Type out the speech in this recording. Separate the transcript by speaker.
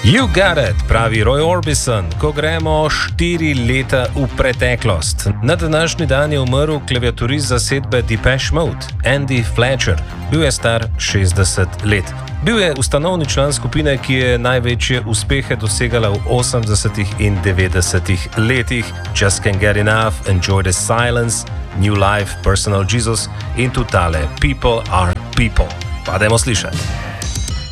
Speaker 1: You got it, pravi Roy Orbison, ko gremo 4 leta v preteklost. Na današnji dan je umrl klaviaturist zasedbe Depeche Mode, Andy Fletcher. Bil je star 60 let. Bil je ustanovni član skupine, ki je največje uspehe dosegala v 80. in 90. letih. Just Can't Get Enough, Enjoy the Silence, New Life, Personal Jesus in tudi tale People Are People. Pa dajmo slišati.